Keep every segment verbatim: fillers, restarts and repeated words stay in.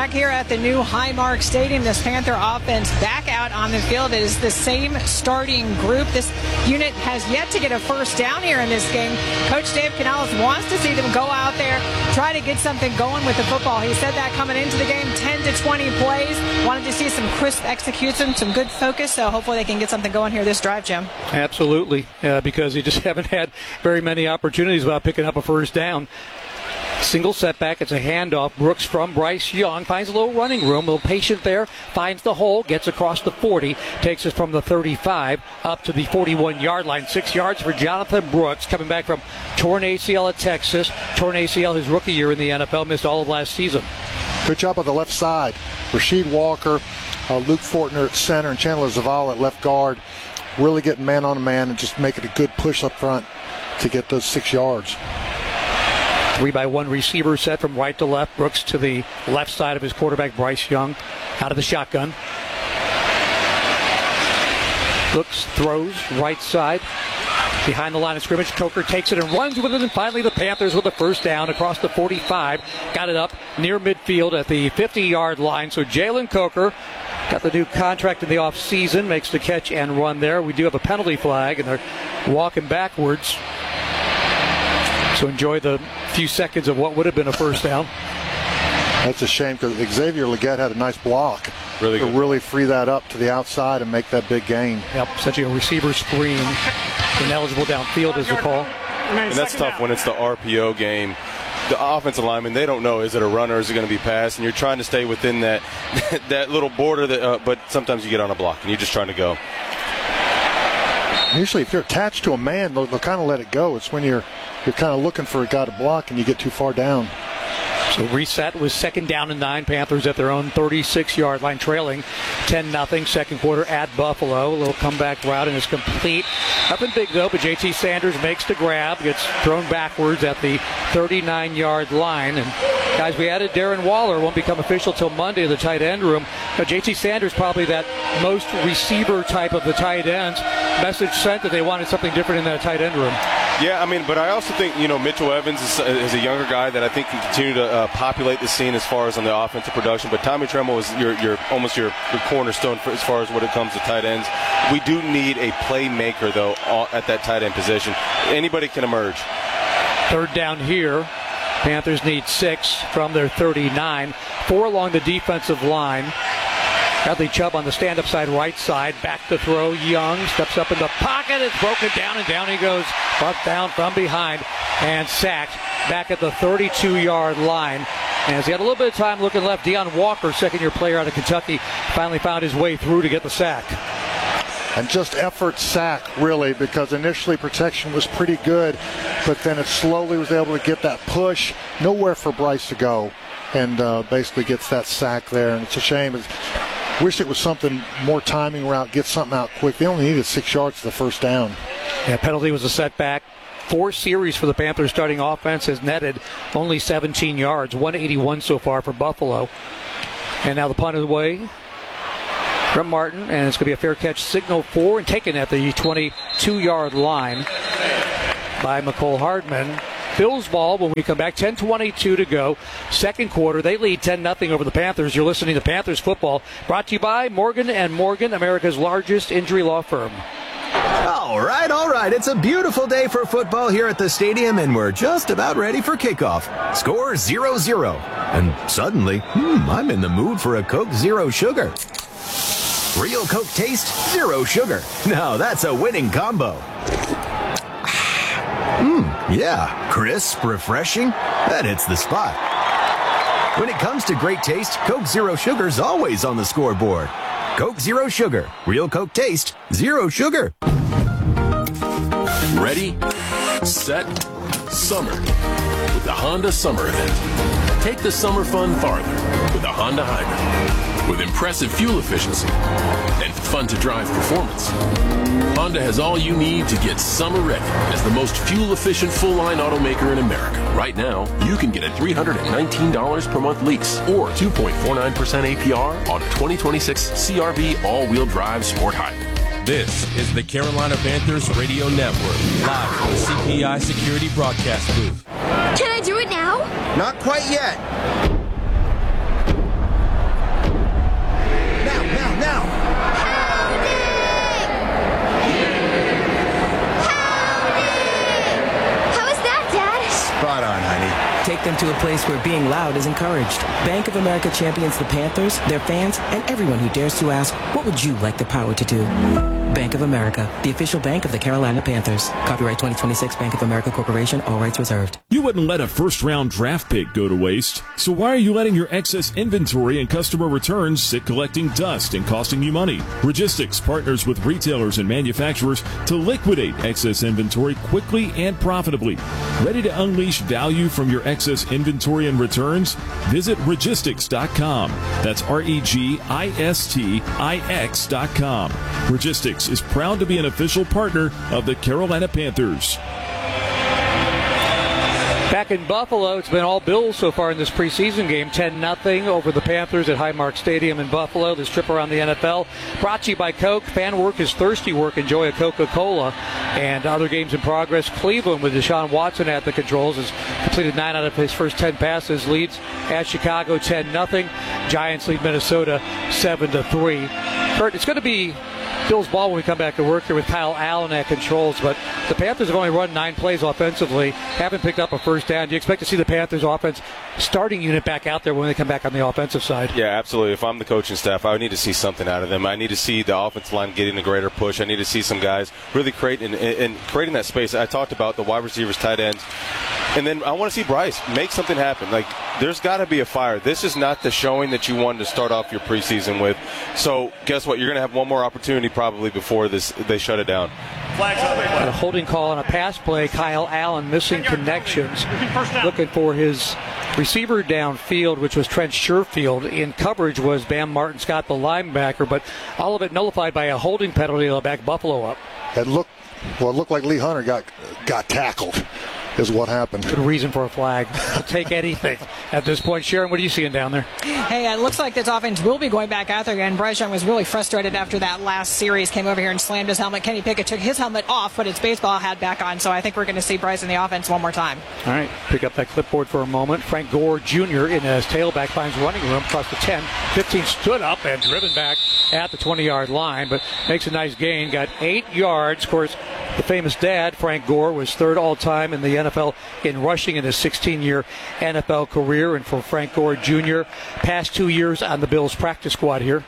Back here at the new Highmark Stadium, this Panther offense back out on the field. It is the same starting group. This unit has yet to get a first down here in this game. Coach Dave Canales wants to see them go out there, try to get something going with the football. He said that coming into the game, ten to twenty plays. Wanted to see some crisp execution, some good focus, so hopefully they can get something going here this drive, Jim. Absolutely, uh, because they just haven't had very many opportunities without picking up a first down. Single setback. It's a handoff. Brooks from Bryce Young. Finds a little running room. A little patient there. Finds the hole. Gets across the forty. Takes us from the thirty-five up to the forty-one-yard line. Six yards for Jonathan Brooks. Coming back from torn A C L at Texas. Torn A C L his rookie year in the N F L. Missed all of last season. Good job on the left side. Rasheed Walker, uh, Luke Fortner at center, and Chandler Zavala at left guard. Really getting man on man and just making a good push up front to get those six yards. Three by one receiver set from right to left. Brooks to the left side of his quarterback, Bryce Young, out of the shotgun. Brooks throws right side. Behind the line of scrimmage, Coker takes it and runs with it, and finally the Panthers with a first down across the forty-five. Got it up near midfield at the fifty-yard line. So Jalen Coker got the new contract in the offseason, makes the catch and run there. We do have a penalty flag, and they're walking backwards. So enjoy the few seconds of what would have been a first down. That's a shame because Xavier Legette had a nice block really to good. really free that up to the outside and make that big gain. Yep, such a receiver screen. Ineligible downfield is the call. And that's tough when it's the R P O game. The offensive lineman, they don't know, is it a run or is it going to be pass? And you're trying to stay within that that little border, that, uh, but sometimes you get on a block and you're just trying to go. Usually if you're attached to a man, they'll, they'll kind of let it go. It's when you're you're kind of looking for a guy to block and you get too far down. So reset was second down and nine. Panthers at their own thirty-six-yard line, trailing ten nothing. Second quarter at Buffalo. A little comeback route and it's complete. Nothing big though, but J T Sanders makes the grab, gets thrown backwards at the thirty-nine-yard line. And guys, we added Darren Waller. Won't become official till Monday in the tight end room. But J T Sanders probably that most receiver type of the tight ends. Message sent that they wanted something different in that tight end room. Yeah, I mean, but I also think, you know, Mitchell Evans is, is a younger guy that I think can continue to uh, populate the scene as far as on the offensive production. But Tommy Tremble is your, your almost your, your cornerstone for, as far as when it comes to tight ends. We do need a playmaker, though, at that tight end position. Anybody can emerge. Third down here. Panthers need six from their thirty-nine. Four along the defensive line. Bradley Chubb on the stand-up side, right side. Back to throw. Young steps up in the pocket. It's broken down, and down he goes. Brought down from behind and sacked back at the thirty-two-yard line. And as he had a little bit of time looking left, Deion Walker, second-year player out of Kentucky, finally found his way through to get the sack. And just effort sack, really, because initially protection was pretty good, but then it slowly was able to get that push. Nowhere for Bryce to go, and uh, basically gets that sack there. And it's a shame. It's, wish it was something more timing route, get something out quick. They only needed six yards for the first down. Yeah, penalty was a setback. Four series for the Panthers starting offense has netted only seventeen yards, one eighty-one so far for Buffalo. And now the punt is away from Martin, and it's going to be a fair catch signal for and taken at the twenty-two-yard line by McCole Hardman. Bills ball when we come back. ten twenty-two to go. Second quarter. They lead ten nothing over the Panthers. You're listening to Panthers football. Brought to you by Morgan and Morgan, America's largest injury law firm. All right, all right. It's a beautiful day for football here at the stadium, and we're just about ready for kickoff. Score zero zero. And suddenly, hmm, I'm in the mood for a Coke Zero Sugar. Real Coke taste, zero sugar. Now that's a winning combo. Mmm, yeah, crisp, refreshing, that hits the spot. When it comes to great taste, Coke Zero Sugar's always on the scoreboard. Coke Zero Sugar, real Coke taste, zero sugar. Ready, set, summer with the Honda Summer Event. Take the summer fun farther with a Honda Hybrid. With impressive fuel efficiency and fun-to-drive performance, Honda has all you need to get summer ready as the most fuel-efficient full-line automaker in America. Right now, you can get a three hundred nineteen dollars per month lease or two point four nine percent A P R on a twenty twenty-six C R V all-wheel drive sport hybrid. This is the Carolina Panthers Radio Network, live from the C P I Security Broadcast Booth. Can I do it now? Not quite yet. Take them to a place where being loud is encouraged. Bank of America champions the Panthers, their fans, and everyone who dares to ask, what would you like the power to do? Bank of America, the official bank of the Carolina Panthers. Copyright twenty twenty-six Bank of America Corporation, all rights reserved. You wouldn't let a first-round draft pick go to waste. So why are you letting your excess inventory and customer returns sit collecting dust and costing you money? Registics partners with retailers and manufacturers to liquidate excess inventory quickly and profitably. Ready to unleash value from your excess inventory and returns? Visit Registics dot com. That's R E G I S T I X dot com. Registics is proud to be an official partner of the Carolina Panthers. Back in Buffalo, it's been all Bills so far in this preseason game. ten nothing over the Panthers at Highmark Stadium in Buffalo. This trip around the N F L brought to you by Coke. Fan work is thirsty work. Enjoy a Coca-Cola. And other games in progress. Cleveland with Deshaun Watson at the controls has completed nine out of his first ten passes. Leads at Chicago ten nothing. Giants lead Minnesota seven to three. Kurt, it's going to be Bills ball when we come back to work here with Kyle Allen at controls, but the Panthers have only run nine plays offensively, haven't picked up a first down. Do you expect to see the Panthers offense starting unit back out there when they come back on the offensive side? Yeah, absolutely. If I'm the coaching staff, I would need to see something out of them. I need to see the offensive line getting a greater push. I need to see some guys really creating and creating that space. I talked about the wide receivers, tight ends. And then I want to see Bryce make something happen. Like, there's got to be a fire. This is not the showing that you wanted to start off your preseason with. So guess what? You're going to have one more opportunity probably before this they shut it down. A holding call on a pass play. Kyle Allen missing connections. Looking for his receiver downfield, which was Trent Sherfield. In coverage was Bam Martin Scott, the linebacker, but all of it nullified by a holding penalty to back Buffalo up. It looked, well, it looked like Lee Hunter got got tackled. Is what happened. Good reason for a flag. I'll take anything at this point. Sharon, what are you seeing down there? Hey, it looks like this offense will be going back out there again. Bryce Young was really frustrated after that last series. Came over here and slammed his helmet. Kenny Pickett took his helmet off, but his baseball hat back on. So I think we're going to see Bryce in the offense one more time. All right, pick up that clipboard for a moment. Frank Gore Junior in his tailback finds running room across the ten. fifteen stood up and driven back at the twenty-yard line, but makes a nice gain. Got eight yards. Of course, the famous dad, Frank Gore, was third all-time in the N F L in rushing in his sixteen-year N F L career. And for Frank Gore Junior, past two years on the Bills practice squad here.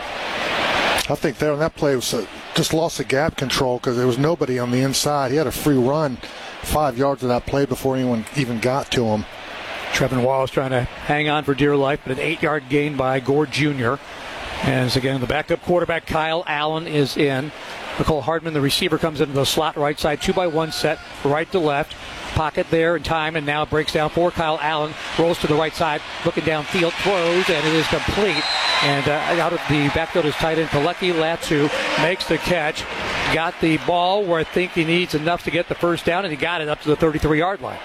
I think there on that play was a, just lost the gap control because there was nobody on the inside. He had a free run five yards of that play before anyone even got to him. Trevin Wallace trying to hang on for dear life, but an eight-yard gain by Gore Junior As again, the backup quarterback Kyle Allen is in. Nicole Hardman, the receiver, comes into the slot right side, two by one set, right to left. Pocket there in time, and now it breaks down for Kyle Allen. Rolls to the right side, looking downfield, throws, and it is complete. And uh, out of the backfield is tight end Kaleki Latu, makes the catch. Got the ball where I think he needs enough to get the first down, and he got it up to the thirty-three-yard line.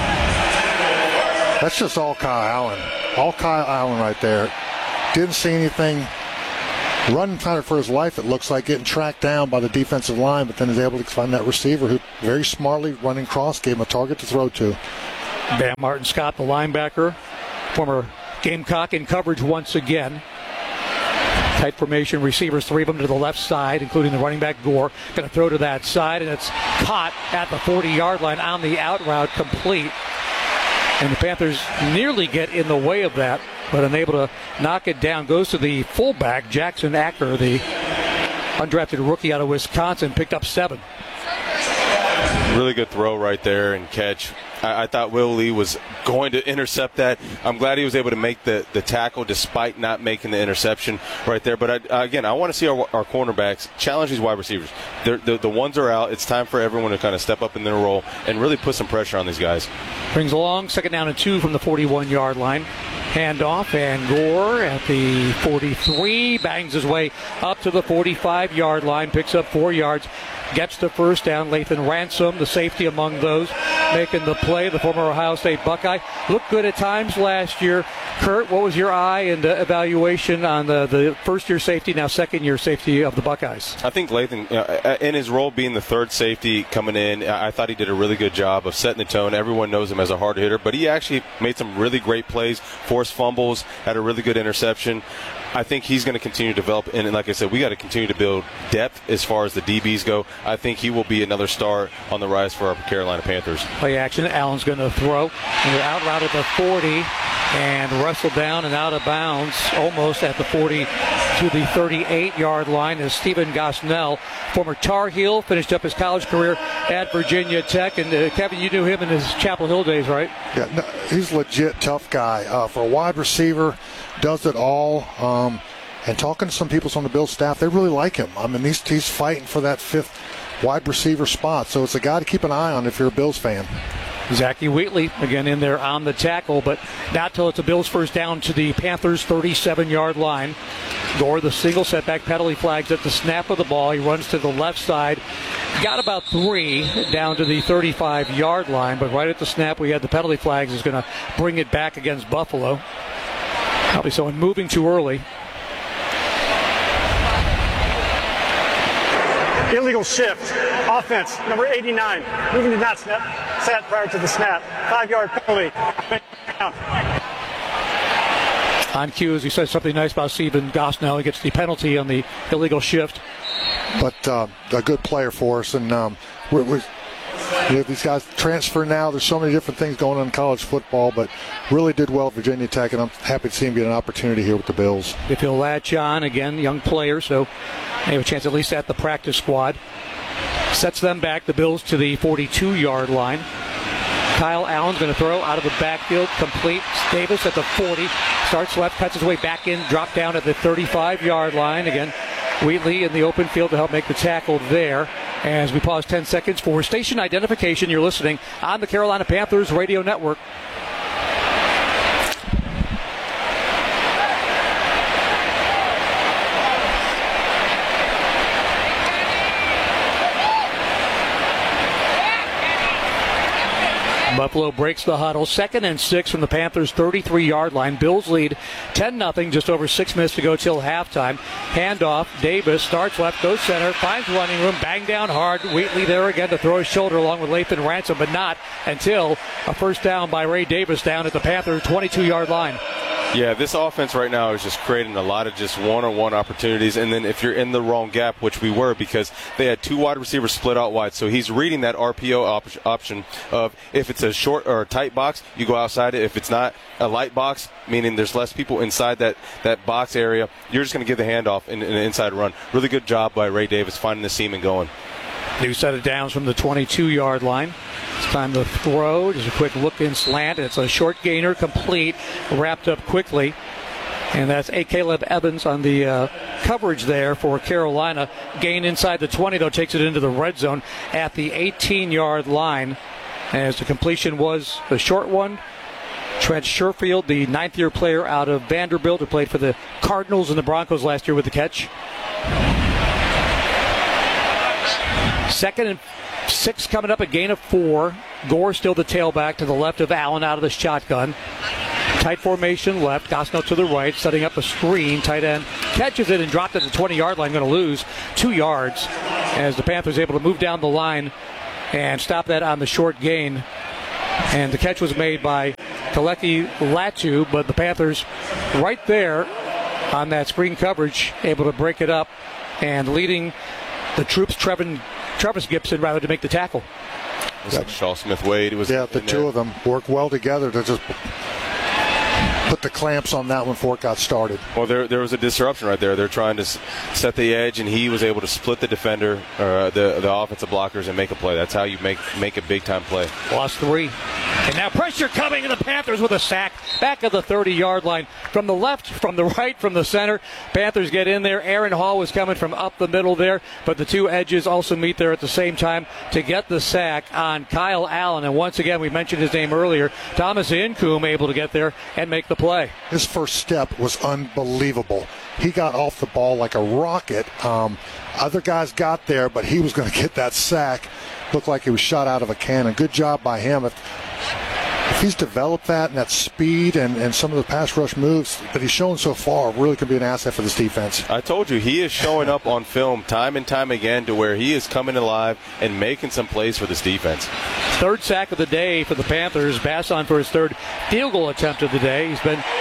That's just all Kyle Allen. All Kyle Allen right there. Didn't see anything. Running kind of for his life, it looks like, getting tracked down by the defensive line, but then is able to find that receiver who very smartly running cross, gave him a target to throw to. Bam Martin Scott, the linebacker, former Gamecock, in coverage once again. Tight formation, receivers, three of them to the left side, including the running back Gore. Going to throw to that side, and it's caught at the forty-yard line on the out route, complete. And the Panthers nearly get in the way of that, but unable to knock it down. Goes to the fullback, Jackson Acker, the undrafted rookie out of Wisconsin, picked up seven. Really good throw right there and catch. I, I thought Will Lee was going to intercept that. I'm glad he was able to make the, the tackle despite not making the interception right there. But I, again, I want to see our, our cornerbacks challenge these wide receivers. They're, the, the ones are out. It's time for everyone to kind of step up in their role and really put some pressure on these guys. Brings along second down and two from the forty-one-yard line. Handoff, and Gore at the forty-three bangs his way up to the forty-five-yard line, picks up four yards, gets the first down. Lathan Ransom, the safety among those, making the play. The former Ohio State Buckeye looked good at times last year. Kurt, what was your eye and uh, evaluation on the, the first-year safety, now second-year safety of the Buckeyes? I think Lathan, uh, in his role being the third safety coming in, I thought he did a really good job of setting the tone. Everyone knows him as a hard hitter, but he actually made some really great plays for forced fumbles, had a really good interception. I think he's going to continue to develop, and like I said, we got to continue to build depth as far as the D Bs go. I think he will be another star on the rise for our Carolina Panthers. Play action. Allen's going to throw. And they're out route at the forty and wrestled down and out of bounds almost at the forty to the thirty-eight-yard line as Stephen Gosnell, former Tar Heel, finished up his college career at Virginia Tech. And uh, Kevin, you knew him in his Chapel Hill days, right? Yeah, no, he's a legit tough guy. Uh, for a wide receiver, does it all. Um, and talking to some people on the Bills staff, they really like him. I mean, he's, he's fighting for that fifth wide receiver spot. So it's a guy to keep an eye on if you're a Bills fan. Zachy Wheatley again in there on the tackle, but not till it's a Bills first down to the Panthers' thirty-seven-yard line. Gore, the single setback penalty flags at the snap of the ball. He runs to the left side. Got about three down to the thirty-five-yard line, but right at the snap we had the penalty flags is going to bring it back against Buffalo. Probably someone moving too early. Illegal shift. Offense, number eighty-nine. Moving to not snap. Sat prior to the snap. Five-yard penalty. On cue, as he said something nice about Stephen Gosnell, he gets the penalty on the illegal shift. But uh, a good player for us, and um, we're, we're, we have these guys transfer now. There's so many different things going on in college football, but really did well at Virginia Tech, and I'm happy to see him get an opportunity here with the Bills. If he'll latch on, again, young player, so they have a chance at least at the practice squad. Sets them back, the Bills, to the forty-two-yard line. Kyle Allen's going to throw out of the backfield, complete. Davis at the forty, starts left, cuts his way back in, drop down at the thirty-five-yard line. Again, Wheatley in the open field to help make the tackle there. As we pause ten seconds for station identification, you're listening on the Carolina Panthers Radio Network. Buffalo breaks the huddle. Second and six from the Panthers' thirty-three-yard line. Bills lead ten nothing, just over six minutes to go till halftime. Handoff. Davis starts left, goes center, finds running room, bang down hard. Wheatley there again to throw his shoulder along with Lathan Ransom, but not until a first down by Ray Davis down at the Panthers' twenty-two-yard line. Yeah, this offense right now is just creating a lot of just one-on-one opportunities, and then if you're in the wrong gap, which we were because they had two wide receivers split out wide, so he's reading that R P O op- option of if it's a short or a tight box, you go outside it. If it's not a light box, meaning there's less people inside that, that box area, you're just going to give the handoff in, in an inside run. Really good job by Ray Davis finding the seam and going. New set of downs from the twenty-two-yard line. It's time to throw. Just a quick look in slant. It's a short gainer, complete, wrapped up quickly. And that's A. Caleb Evans on the uh, coverage there for Carolina. Gain inside the twenty, though, takes it into the red zone at the eighteen-yard line. As the completion was the short one. Trent Sherfield, the ninth-year player out of Vanderbilt, who played for the Cardinals and the Broncos last year with the catch. Second and six coming up, a gain of four. Gore still the tailback to the left of Allen out of the shotgun. Tight formation left. Gosnell to the right, setting up a screen. Tight end catches it and dropped at the twenty-yard line. Going to lose two yards as the Panthers able to move down the line and stop that on the short gain. And the catch was made by Kaleki Latu, but the Panthers right there on that screen coverage able to break it up and leading the troops, Trevin, Travis Gibson, rather, to make the tackle. It was like Shaw Smith-Wade. It was yeah, the two there. of them worked well together to just put the clamps on that one before it got started. Well, there there was a disruption right there. They're trying to s- set the edge, and he was able to split the defender, or the the offensive blockers, and make a play. That's how you make make a big-time play. Lost three. And now pressure coming to the Panthers with a sack back of the thirty-yard line. From the left, from the right, from the center. Panthers get in there. Aaron Hall was coming from up the middle there, but the two edges also meet there at the same time to get the sack on Kyle Allen. And once again, we mentioned his name earlier, Thomas Incoom able to get there and make the play. His first step was unbelievable. He got off the ball like a rocket. Um, other guys got there, but he was going to get that sack. Looked like he was shot out of a cannon. Good job by him. If, if he's developed that and that speed and, and some of the pass rush moves that he's shown so far, really could be an asset for this defense. I told you, he is showing up on film time and time again to where he is coming alive and making some plays for this defense. Third sack of the day for the Panthers. Basson for his third field goal attempt of the day. He's been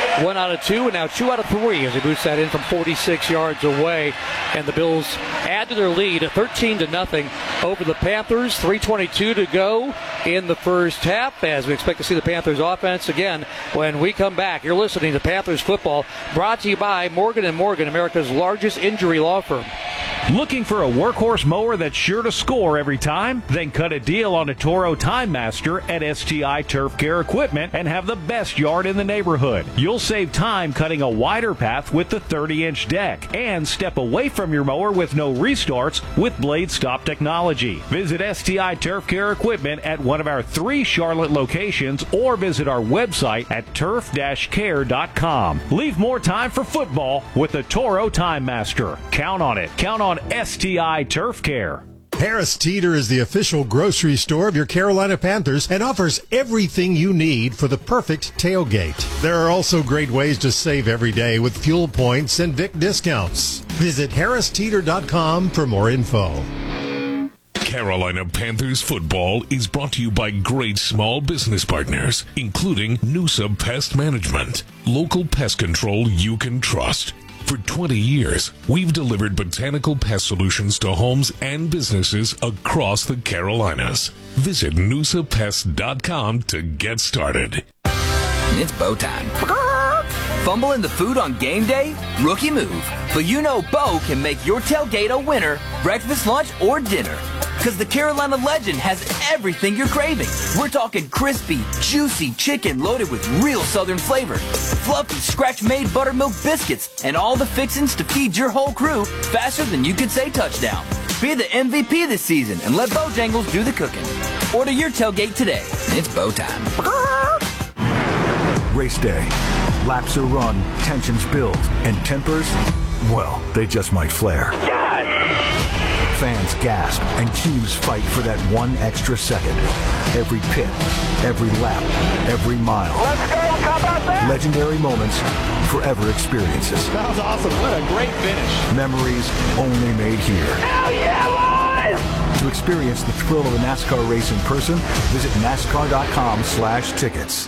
one out of two, and now two out of three as he boots that in from forty-six yards away. And the Bills add to their lead, thirteen to nothing over the Panthers. three twenty-two to go in the first half, as we expect to see the Panthers offense again when we come back. You're listening to Panthers football, brought to you by Morgan and Morgan, America's largest injury law firm. Looking for a workhorse mower that's sure to score every time? Then cut a deal on a Toro Time Master at S T I Turf Care Equipment and have the best yard in the neighborhood. You'll save time cutting a wider path with the thirty-inch deck and step away from your mower with no restarts with Blade Stop technology. Visit S T I Turf Care Equipment at one of our three Charlotte locations or visit our website at turf dash care dot com. Leave more time for football with the Toro Time Master. Count on it. Count on S T I Turf Care. Harris Teeter is the official grocery store of your Carolina Panthers and offers everything you need for the perfect tailgate. There are also great ways to save every day with fuel points and Vic discounts. Visit harris teeter dot com for more info. Carolina Panthers football is brought to you by great small business partners, including Noosa Pest Management, local pest control you can trust. For twenty years, we've delivered botanical pest solutions to homes and businesses across the Carolinas. Visit noosa pest dot com to get started. It's Bo time. Fumbling the food on game day? Rookie move. But you know Bo can make your tailgate a winner, breakfast, lunch, or dinner. Because the Carolina Legend has everything you're craving. We're talking crispy, juicy chicken loaded with real southern flavor, fluffy scratch-made buttermilk biscuits, and all the fixings to feed your whole crew faster than you could say touchdown. Be the M V P this season and let Bojangles do the cooking. Order your tailgate today. It's Bo time. Race day. Laps are run, tensions build, and tempers, well, they just might flare. Fans gasp and teams fight for that one extra second. Every pit, every lap, every mile. Let's go! How about that? Legendary moments, forever experiences. That was awesome. What a great finish. Memories only made here. Hell yeah, boys! To experience the thrill of a NASCAR race in person, visit nascar dot com slash tickets.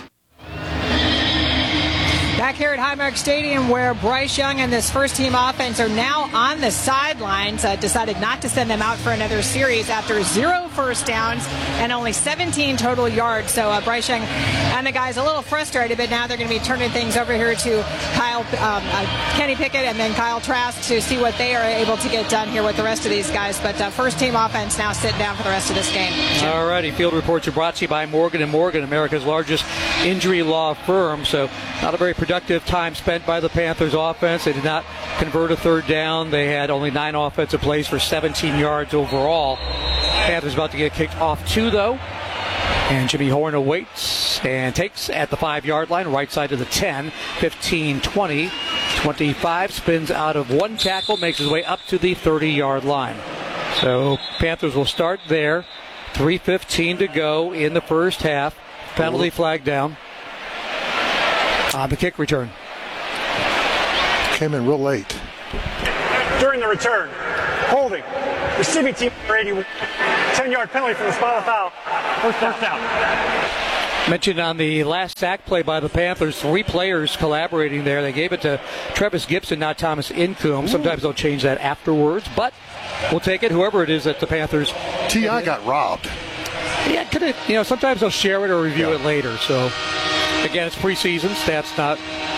Back here at Highmark Stadium, where Bryce Young and this first-team offense are now on the sidelines, uh, decided not to send them out for another series after zero first downs and only seventeen total yards. So uh, Bryce Young and the guys a little frustrated, but now they're going to be turning things over here to Kyle, um, uh, Kenny Pickett and then Kyle Trask to see what they are able to get done here with the rest of these guys. But uh, first-team offense now sitting down for the rest of this game. All righty, field reports are brought to you by Morgan and Morgan, America's largest injury law firm. So not a very productive time spent by the Panthers offense. They did not convert a third down. They had only nine offensive plays for seventeen yards overall. Panthers about to get kicked off two, though. And Jimmy Horn awaits and takes at the five-yard line, right side of the ten, fifteen, twenty, twenty-five, spins out of one tackle, makes his way up to the thirty-yard line. So Panthers will start there. three fifteen to go in the first half. Penalty flag down on the kick return. Came in real late. During the return, holding, receiving team eighty-one, ten-yard penalty for the spot of foul. First down. First down. Mentioned on the last sack play by the Panthers, three players collaborating there. They gave it to Travis Gibson, not Thomas Incombe. Sometimes they'll change that afterwards, but we'll take it, whoever it is that the Panthers. T I got robbed. Yeah, could it, you know, sometimes they'll share it or review yeah. it later. So, again, it's preseason. Stats not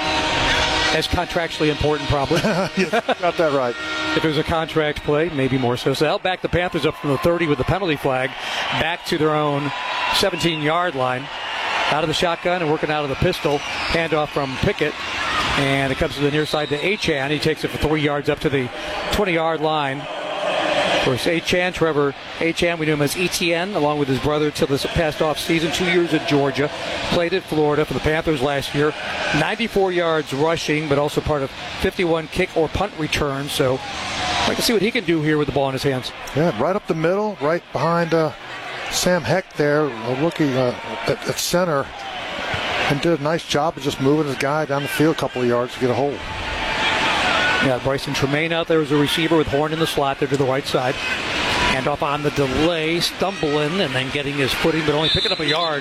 as contractually important, probably. Yes, got that right. If it was a contract play, maybe more so. So they'll back the Panthers up from the thirty with the penalty flag back to their own seventeen-yard line. Out of the shotgun and working out of the pistol. Handoff from Pickett. And it comes to the near side to Achane. He takes it for three yards up to the twenty-yard line. Of course, Achane, Trevor Achane, we knew him as E T N, along with his brother till this past off season. Two years at Georgia. Played at Florida for the Panthers last year. ninety-four yards rushing, but also part of fifty-one kick or punt returns. So I'd like to see what he can do here with the ball in his hands. Yeah, right up the middle, right behind uh, Sam Heck there, a rookie uh, at, at center. And did a nice job of just moving his guy down the field a couple of yards to get a hold. Yeah, Bryson Tremaine out there as a receiver with Horn in the slot there to the right side. Hand off on the delay, stumbling and then getting his footing, but only picking up a yard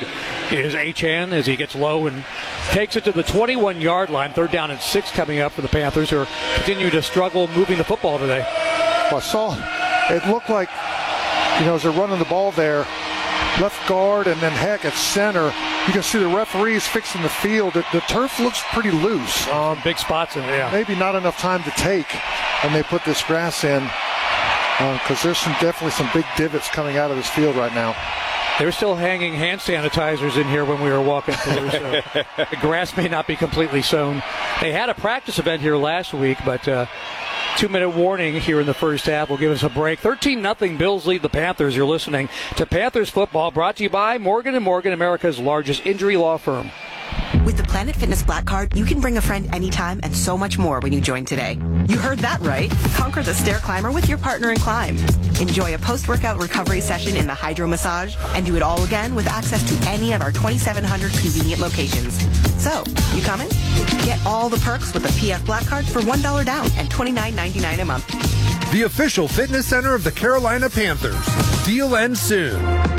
is Achane as he gets low and takes it to the twenty-one-yard line. Third down and six coming up for the Panthers, who are continuing to struggle moving the football today. Well, I saw it looked like, you know, as they're running the ball there, left guard and then heck at center, you can see the referees fixing the field. The, the turf looks pretty loose. Um, Big spots in there. Yeah. Maybe not enough time to take when they put this grass in, because uh, there's some definitely some big divots coming out of this field right now. They're still hanging hand sanitizers in here when we were walking through, so the grass may not be completely sown. They had a practice event here last week, but uh, two-minute warning here in the first half will give us a break. thirteen nothing Bills lead the Panthers. You're listening to Panthers Football, brought to you by Morgan and Morgan, America's largest injury law firm. With the Planet Fitness Black Card, you can bring a friend anytime and so much more when you join today. You heard that right. Conquer the stair climber with your partner in climb. Enjoy a post-workout recovery session in the hydro massage and do it all again with access to any of our twenty-seven hundred convenient locations. So, you coming? Get all the perks with the P F Black Card for one dollar down and twenty-nine ninety-nine a month. The official fitness center of the Carolina Panthers. Deal ends soon.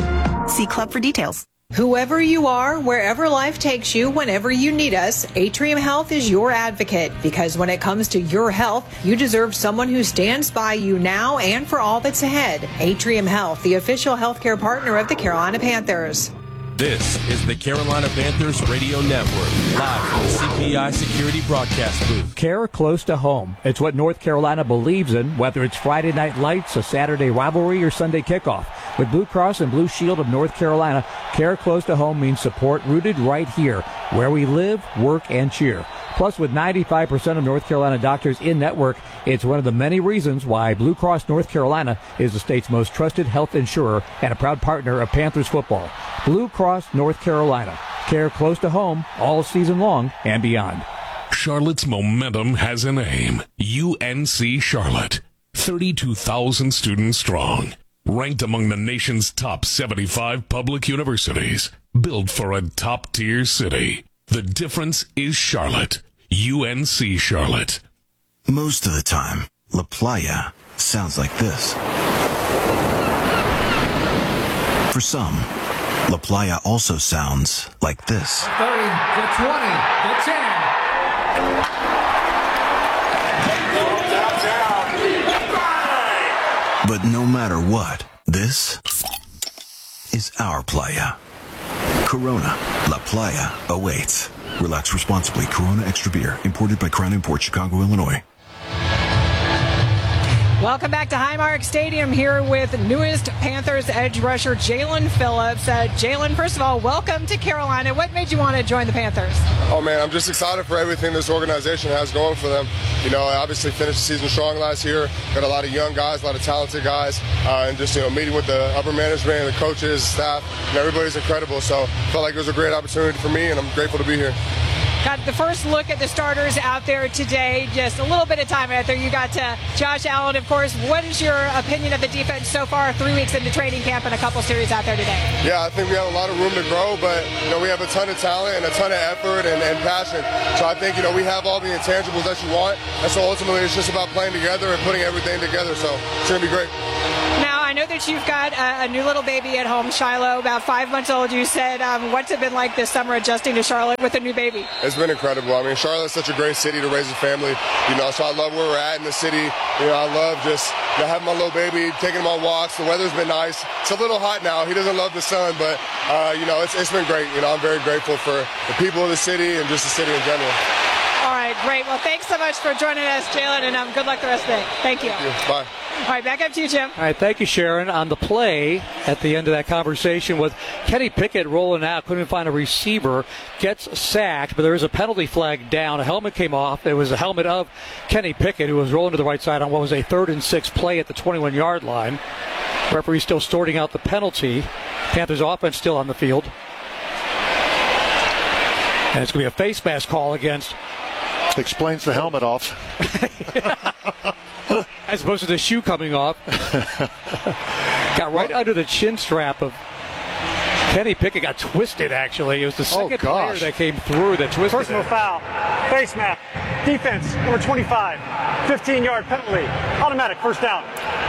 See Club for details. Whoever you are, wherever life takes you, whenever you need us, Atrium Health is your advocate, because when it comes to your health, you deserve someone who stands by you now and for all that's ahead. Atrium Health, the official healthcare partner of the Carolina Panthers. This is the Carolina Panthers Radio Network, live from the C P I Security Broadcast booth. Care close to home. It's what North Carolina believes in, whether it's Friday Night Lights, a Saturday rivalry, or Sunday kickoff. With Blue Cross and Blue Shield of North Carolina, care close to home means support rooted right here, where we live, work, and cheer. Plus, with ninety-five percent of North Carolina doctors in network, it's one of the many reasons why Blue Cross North Carolina is the state's most trusted health insurer and a proud partner of Panthers football. Blue Cross North Carolina. Care close to home all season long and beyond. Charlotte's momentum has a name. U N C Charlotte. thirty-two thousand students strong. Ranked among the nation's top seventy-five public universities. Built for a top-tier city. The difference is Charlotte. U N C Charlotte. Most of the time, La Playa sounds like this. For some, La Playa also sounds like this. thirty, the twenty, the ten. But no matter what, this is our playa. Corona, La Playa awaits. Relax responsibly. Corona Extra Beer, imported by Crown Imports, Chicago, Illinois. Welcome back to Highmark Stadium here with newest Panthers edge rusher Jaelan Phillips. Uh, Jaelan, first of all, welcome to Carolina. What made you want to join the Panthers? Oh, man, I'm just excited for everything this organization has going for them. You know, I obviously finished the season strong last year. Got a lot of young guys, a lot of talented guys, uh, and just, you know, meeting with the upper management and the coaches, staff, and everybody's incredible. So felt like it was a great opportunity for me, and I'm grateful to be here. Got the first look at the starters out there today. Just a little bit of time out there. You got uh, Josh Allen, of course. What is your opinion of the defense so far, three weeks into training camp and a couple series out there today? Yeah, I think we have a lot of room to grow, but, you know, we have a ton of talent and a ton of effort and, and passion. So I think, you know, we have all the intangibles that you want. And so ultimately it's just about playing together and putting everything together. So it's going to be great. Now, I know that you've got a, a new little baby at home, Shiloh, about five months old. You said, um, what's it been like this summer adjusting to Charlotte with a new baby? It's been incredible. I mean, Charlotte's such a great city to raise a family, you know, so I love where we're at in the city. You know, I love just, you know, having my little baby, taking him on walks. The weather's been nice. It's a little hot now. He doesn't love the sun, but, uh, you know, it's, it's been great. You know, I'm very grateful for the people of the city and just the city in general. All right, great. Well, thanks so much for joining us, Jaelan, and um, good luck the rest of the day. Thank you. Thank you. Bye. All right, back up to you, Jim. All right, thank you, Sharon. On the play at the end of that conversation with Kenny Pickett rolling out, couldn't find a receiver, gets sacked, but there is a penalty flag down. A helmet came off. It was a helmet of Kenny Pickett, who was rolling to the right side on what was a third and six play at the twenty-one-yard line. Referee still sorting out the penalty. Panthers offense still on the field. And it's going to be a face mask call against. Explains the helmet off. As opposed to the shoe coming off. Got right under the chin strap of Kenny Pickett. Got twisted, actually. It was the second oh, player that came through that twisted Personal it. foul, face mask, defense, number twenty-five, fifteen-yard penalty, automatic first down.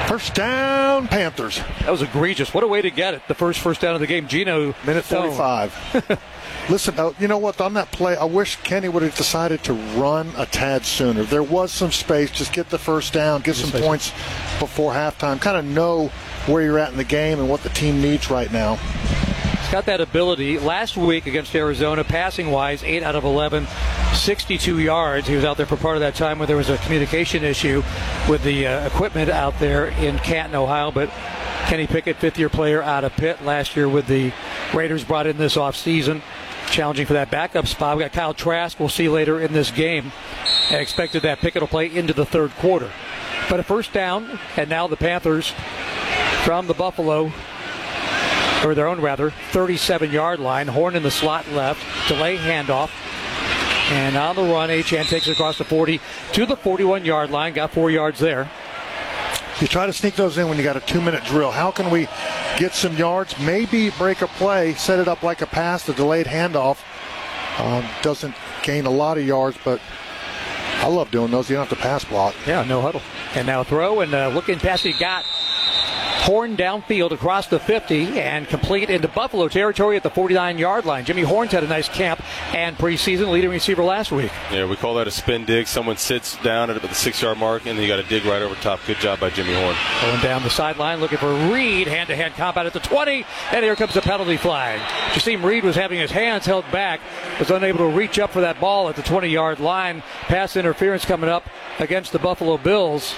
First down, Panthers. That was egregious. What a way to get it. The first first down of the game. Gino. Minute forty-five. Listen, uh, you know what? On that play, I wish Kenny would have decided to run a tad sooner. There was some space. Just get the first down, get some points before halftime. Kind of know where you're at in the game and what the team needs right now. He's got that ability. Last week against Arizona, passing-wise, eight out of eleven, sixty-two yards. He was out there for part of that time when there was a communication issue with the uh, equipment out there in Canton, Ohio. But Kenny Pickett, fifth-year player out of Pitt, last year with the Raiders, brought in this offseason, challenging for that backup spot. We got Kyle Trask, we'll see later in this game. I expected that Pickett will play into the third quarter. But a first down, and now the Panthers from the Buffalo, or their own rather, thirty-seven-yard line. Horn in the slot left, delay handoff. And on the run, Achane takes it across the forty to the forty-one-yard line, got four yards there. You try to sneak those in when you got a two-minute drill. How can we get some yards? Maybe break a play, set it up like a pass, the delayed handoff. Um, doesn't gain a lot of yards, but I love doing those. You don't have to pass block. Yeah, no huddle. And now throw, and uh, looking past, he got Horn downfield across the fifty and complete into Buffalo territory at the forty-nine-yard line. Jimmy Horn's had a nice camp and preseason, leading receiver last week. Yeah, we call that a spin dig. Someone sits down at the six-yard mark, and then you got to dig right over top. Good job by Jimmy Horn. Going down the sideline, looking for Reed. Hand-to-hand combat at the twenty, and here comes the penalty flag. Jasim Reed was having his hands held back, was unable to reach up for that ball at the twenty-yard line. Pass interference coming up against the Buffalo Bills.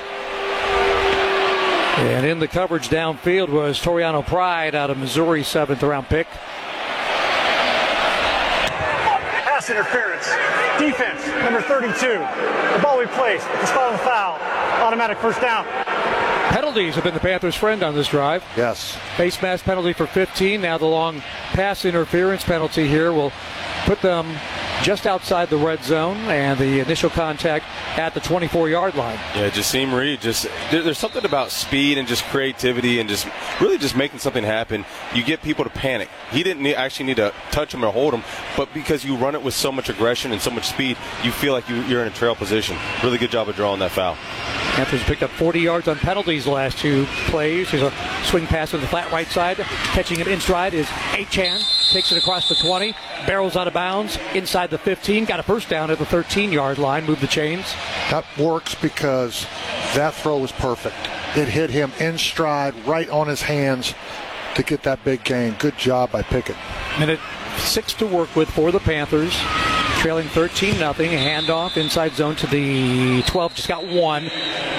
And in the coverage downfield was Toriano Pride out of Missouri, seventh round pick. Pass interference. Defense, number thirty-two. The ball we placed. The spot of the foul. Automatic first down. Penalties have been the Panthers' friend on this drive. Yes. Face mask penalty for fifteen. Now the long pass interference penalty here will put them just outside the red zone, and the initial contact at the twenty-four-yard line. Yeah, Jasim Reed, just there, there's something about speed and just creativity and just really just making something happen. You get people to panic. He didn't need, actually need to touch him or hold him, but because you run it with so much aggression and so much speed, you feel like you, you're in a trail position. Really good job of drawing that foul. Panthers picked up forty yards on penalties the last two plays. There's a swing pass on the flat right side. Catching it in stride is Achane. Takes it across the twenty. Barrels out of bounds inside the fifteen. Got a first down at the thirteen-yard line. Move the chains. That works because that throw was perfect. It hit him in stride, right on his hands to get that big gain. Good job by Pickett. Minute six to work with for the Panthers. Trailing thirteen nothing. Handoff inside zone to the twelve. Just got one.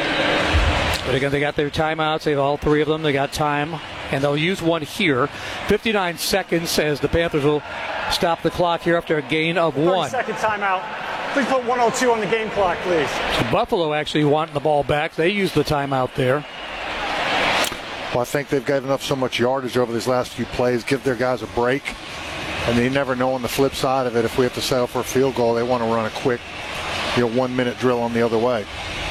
But again, they got their timeouts. They have all three of them. They got time, and they'll use one here. fifty-nine seconds as the Panthers will stop the clock here after a gain of one. thirty-second timeout. Please put one oh two on the game clock, please. So Buffalo actually wanting the ball back. They used the timeout there. Well, I think they've given up so much yardage over these last few plays. Give their guys a break. And you never know on the flip side of it, if we have to settle for a field goal, they want to run a quick, you know, one-minute drill on the other way.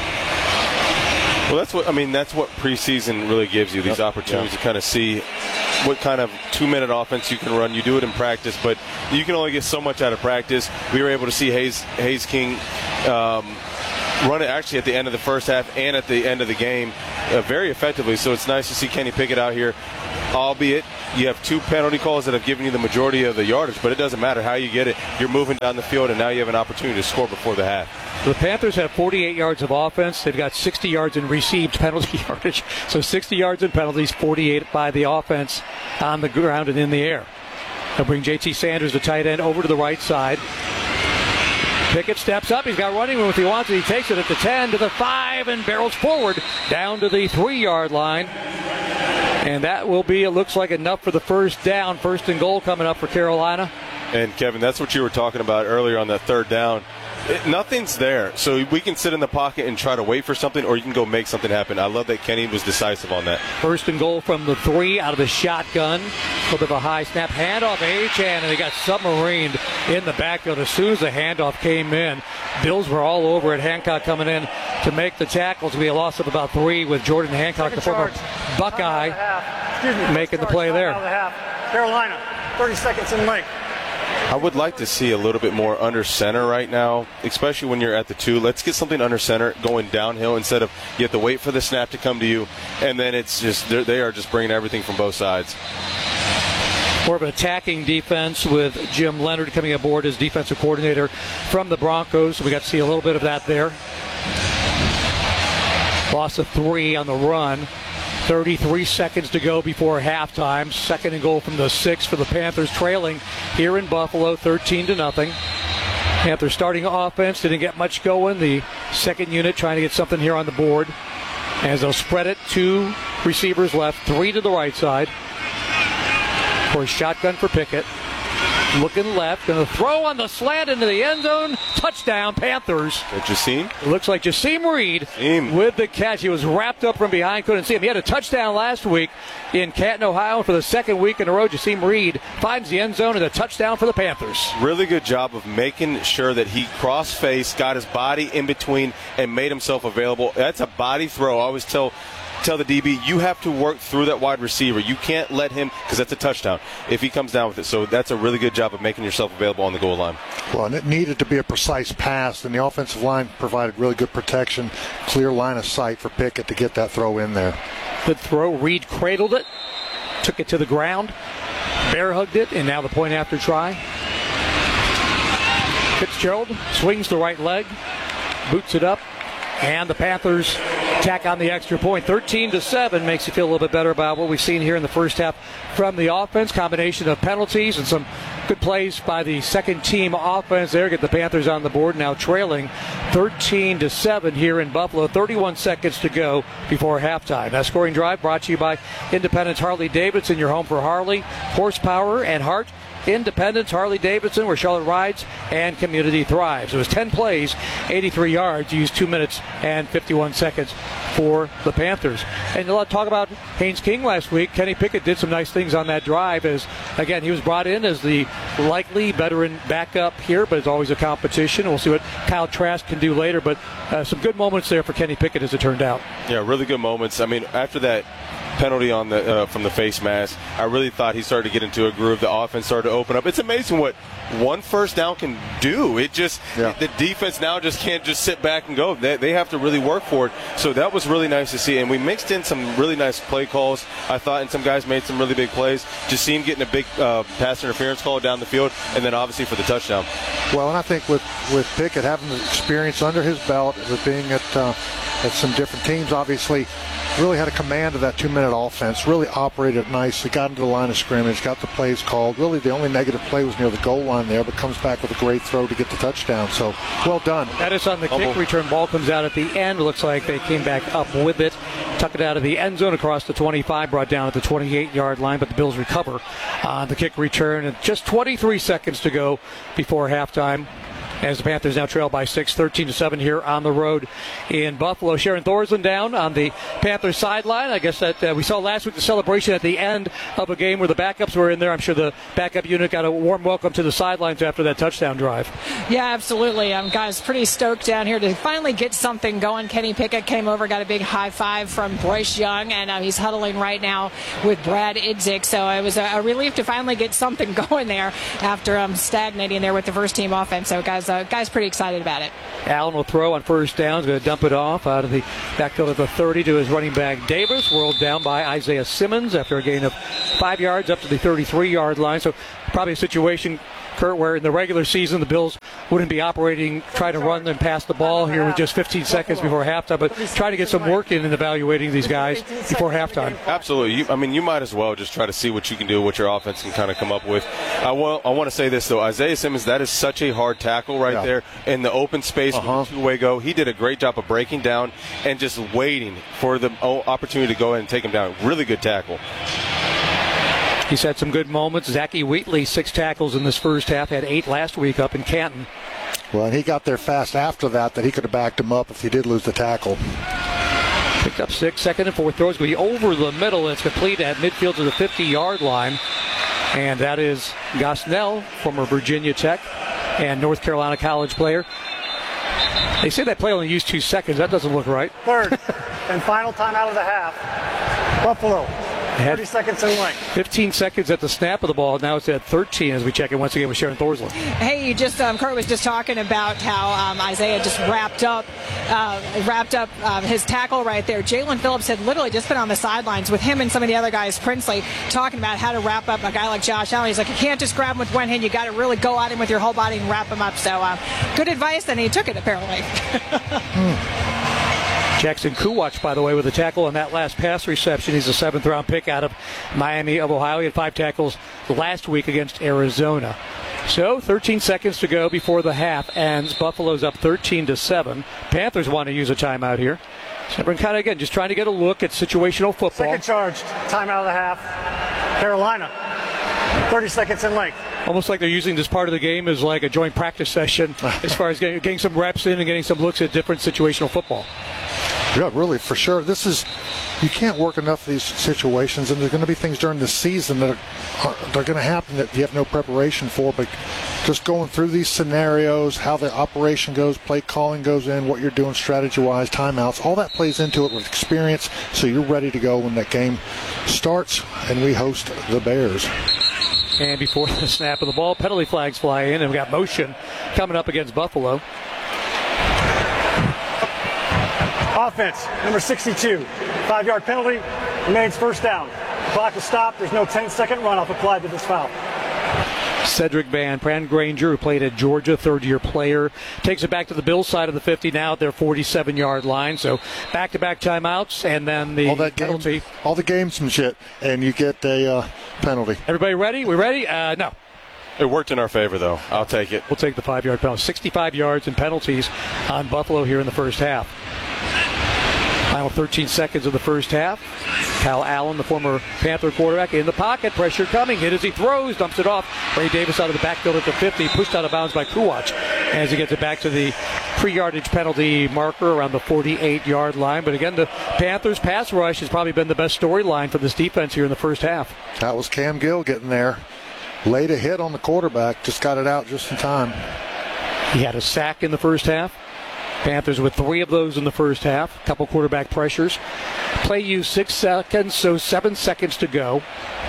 Well, that's what I mean. That's what preseason really gives you, these yep. opportunities yeah. to kind of see what kind of two-minute offense you can run. You do it in practice, but you can only get so much out of practice. We were able to see Hayes Hayes King um, run it actually at the end of the first half and at the end of the game uh, very effectively. So it's nice to see Kenny Pickett out here, albeit you have two penalty calls that have given you the majority of the yardage, but it doesn't matter how you get it. You're moving down the field, and now you have an opportunity to score before the half. The Panthers have forty-eight yards of offense. They've got sixty yards in received penalty yardage. So sixty yards in penalties, forty-eight by the offense on the ground and in the air. They'll bring J T Sanders, the tight end, over to the right side. Pickett steps up. He's got running room if he wants it. He takes it at the ten to the five and barrels forward down to the three-yard line. And that will be, it looks like, enough for the first down. First and goal coming up for Carolina. And, Kevin, that's what you were talking about earlier on that third down. It, nothing's there. So we can sit in the pocket and try to wait for something, or you can go make something happen. I love that Kenny was decisive on that. First and goal from the three out of the shotgun. A little bit of a high snap. Handoff, Achane, and they got submarined in the backfield as soon as the handoff came in. Bills were all over it. Hancock coming in to make the tackles. We a loss of about three with Jordan Hancock, the former Buckeye, making the play there. Carolina, thirty seconds in length. I would like to see a little bit more under center right now, especially when you're at the two. Let's get something under center going downhill instead of you have to wait for the snap to come to you, and then it's just they are just bringing everything from both sides. More of an attacking defense with Jim Leonard coming aboard as defensive coordinator from the Broncos. So we got to see a little bit of that there. Loss of three on the run. thirty-three seconds to go before halftime. Second and goal from the six for the Panthers, trailing here in Buffalo, thirteen to nothing. Panthers starting offense didn't get much going. The second unit trying to get something here on the board as they'll spread it. Two receivers left, three to the right side. For a shotgun for Pickett. Looking left, going to throw on the slant into the end zone. Touchdown, Panthers. Jasim? It looks like Jasim Reed Jasim. with the catch. He was wrapped up from behind, couldn't see him. He had a touchdown last week in Canton, Ohio. For the second week in a row, Jasim Reed finds the end zone and a touchdown for the Panthers. Really good job of making sure that he cross-faced, got his body in between, and made himself available. That's a body throw. I always tell Tell the D B, you have to work through that wide receiver. You can't let him, because that's a touchdown, if he comes down with it. So that's a really good job of making yourself available on the goal line. Well, and it needed to be a precise pass, and the offensive line provided really good protection, clear line of sight for Pickett to get that throw in there. Good throw. Reed cradled it, took it to the ground, bear hugged it, and now the point after try. Fitzgerald swings the right leg, boots it up, and the Panthers tack on the extra point. thirteen to seven makes you feel a little bit better about what we've seen here in the first half from the offense. Combination of penalties and some good plays by the second team offense there. Get the Panthers on the board, now trailing thirteen to seven here in Buffalo. thirty-one seconds to go before halftime. That scoring drive brought to you by Independence Harley Davidson, your home for Harley, horsepower, and heart. Independence Harley Davidson, where Charlotte rides and community thrives. It was ten plays, eighty-three yards, used two minutes and fifty-one seconds for the Panthers. And a lot of talk about Haynes King last week. Kenny Pickett did some nice things on that drive as, again, he was brought in as the likely veteran backup here, but it's always a competition. We'll see what Kyle Trask can do later, but uh, some good moments there for Kenny Pickett as it turned out. Yeah, really good moments. I mean, after that penalty on the uh, from the face mask, I really thought he started to get into a groove. The offense started to open up. It's amazing what one first down can do. It just yeah. the defense now just can't just sit back and go. They, they have to really work for it. So that was really nice to see. And we mixed in some really nice play calls, I thought, and some guys made some really big plays. Jasim getting a big uh, pass interference call down the field, and then obviously for the touchdown. Well, and I think with, with Pickett having the experience under his belt, with being at uh, at some different teams, obviously really had a command of that two-minute offense, really operated nicely, got into the line of scrimmage, got the plays called. Really the only negative play was near the goal line there, but comes back with a great throw to get the touchdown. So, well done. That is on the kick return. Ball comes out at the end. It looks like they came back up with it. Tuck it out of the end zone across the twenty-five, brought down at the twenty-eight-yard line, but the Bills recover on the kick return. And just twenty-three seconds to go before halftime, as the Panthers now trail by six, thirteen to seven here on the road in Buffalo. Sharon Thorson down on the Panthers sideline. I guess that uh, we saw last week the celebration at the end of a game where the backups were in there. I'm sure the backup unit got a warm welcome to the sidelines after that touchdown drive. Yeah, absolutely. Um, guys, pretty stoked down here to finally get something going. Kenny Pickett came over, got a big high five from Bryce Young, and uh, he's huddling right now with Brad Idzik. So it was a, a relief to finally get something going there after um, stagnating there with the first team offense. So, guys, Uh, guys pretty excited about it. Allen will throw on first down. He's going to dump it off out of the backfield of the thirty to his running back Davis. Whirled down by Isaiah Simmons after a gain of five yards up to the thirty-three-yard line. So probably a situation, Kurt, where in the regular season the Bills wouldn't be operating, trying to run and pass the ball here with just fifteen seconds before halftime, but trying to get some work in and evaluating these guys before halftime. Absolutely. You, I mean, you might as well just try to see what you can do, what your offense can kind of come up with. I, will, I want to say this, though. Isaiah Simmons, that is such a hard tackle right yeah. there in the open space uh-huh. with the two-way go. He did a great job of breaking down and just waiting for the opportunity to go ahead and take him down. Really good tackle. He's had some good moments. Zachy Wheatley, six tackles in this first half, had eight last week up in Canton. Well, and he got there fast after that, that he could have backed him up if he did lose the tackle. Picked up six, second and fourth throws going to be over the middle, and it's complete at midfield to the fifty-yard line. And that is Gosnell, former Virginia Tech and North Carolina College player. They say that play only used two seconds. That doesn't look right. Third and final time out of the half. Buffalo, thirty seconds in length. fifteen seconds at the snap of the ball. Now it's at thirteen as we check in once again with Sharon Thorslund. Hey, you just um, Kurt was just talking about how um, Isaiah just wrapped up, uh, wrapped up um, his tackle right there. Jalen Phillips had literally just been on the sidelines with him and some of the other guys, Princely, talking about how to wrap up a guy like Josh Allen. He's like, you can't just grab him with one hand. You got to really go at him with your whole body and wrap him up. So uh, good advice, and he took it apparently. Jackson Kuwatch, by the way, with a tackle on that last pass reception. He's a seventh-round pick out of Miami of Ohio. He had five tackles last week against Arizona. So thirteen seconds to go before the half ends. Buffalo's up thirteen to seven. Panthers want to use a timeout here. So we're kind of, again, just trying to get a look at situational football. Second charge, timeout of the half. Carolina, thirty seconds in length. Almost like they're using this part of the game as like a joint practice session as far as getting, getting some reps in and getting some looks at different situational football. Yeah, really, for sure. This is, you can't work enough of these situations, and there's going to be things during the season that are, they're going to happen that you have no preparation for, but just going through these scenarios, how the operation goes, play calling goes in, what you're doing strategy-wise, timeouts, all that plays into it with experience, so you're ready to go when that game starts, and we host the Bears. And before the snap of the ball, penalty flags fly in, and we've got motion coming up against Buffalo. Offense, number sixty-two. Five-yard penalty, remains first down. The clock is stopped. There's no ten-second runoff applied to this foul. Cedric Van Pran-Granger, who played at Georgia, third-year player, takes it back to the Bills side of the fifty now at their forty-seven-yard line. So back-to-back timeouts, and then the all that penalty. Game, all the gamesmanship, and you get a uh, penalty. Everybody ready? We ready? Uh, no. It worked in our favor, though. I'll take it. We'll take the five-yard penalty. sixty-five yards and penalties on Buffalo here in the first half. Final thirteen seconds of the first half. Kyle Allen, the former Panther quarterback, in the pocket. Pressure coming. Hit as he throws. Dumps it off. Ray Davis out of the backfield at the fifty. Pushed out of bounds by Kuwatch as he gets it back to the pre-yardage penalty marker around the forty-eight-yard line. But again, the Panthers' pass rush has probably been the best storyline for this defense here in the first half. That was Cam Gill getting there. Laid a hit on the quarterback. Just got it out just in time. He had a sack in the first half. Panthers with three of those in the first half. A couple quarterback pressures. Play used six seconds, so seven seconds to go.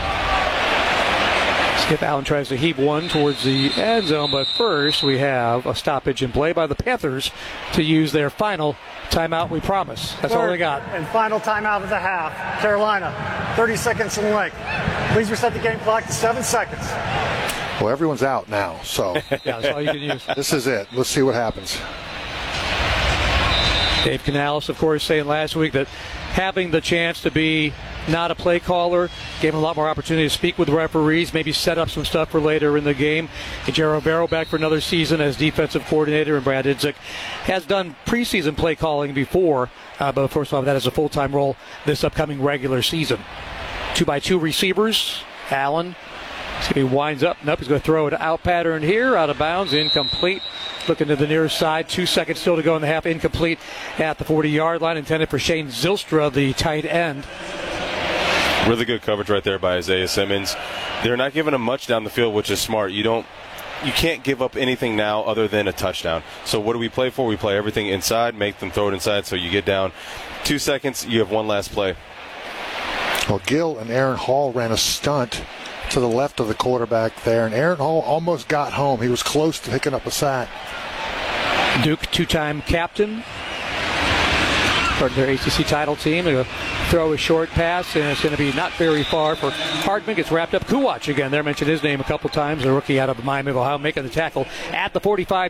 Skip Allen tries to heave one towards the end zone, but first we have a stoppage in play by the Panthers to use their final timeout, we promise. That's Third all they got. And final timeout of the half. Carolina, thirty seconds in length. Please reset the game clock to seven seconds. Well, everyone's out now, so yeah, that's all you can use. This is it. Let's see what happens. Dave Canales, of course, saying last week that having the chance to be not a play caller gave him a lot more opportunity to speak with referees, maybe set up some stuff for later in the game. Jero Barrow back for another season as defensive coordinator, and Brad Idzik has done preseason play calling before, uh, but of course we'll have that as a full-time role this upcoming regular season. Two by two receivers. Allen, he winds up. Nope, he's going to throw it out pattern here, out of bounds, incomplete. Looking to the near side. Two seconds still to go in the half. Incomplete at the forty-yard line. Intended for Shane Zylstra, the tight end. Really good coverage right there by Isaiah Simmons. They're not giving him much down the field, which is smart. You don't, you can't give up anything now other than a touchdown. So what do we play for? We play everything inside, make them throw it inside. So you get down two seconds, you have one last play. Well, Gill and Aaron Hall ran a stunt to the left of the quarterback there, and Aaron Hall almost got home. He was close to picking up a sack. Duke, two-time captain, part of their A C C title team. They're going to throw a short pass, and it's going to be not very far for Hardman. Gets wrapped up. Kuwatch again. There, mentioned his name a couple times. A rookie out of Miami of Ohio making the tackle at the forty-five.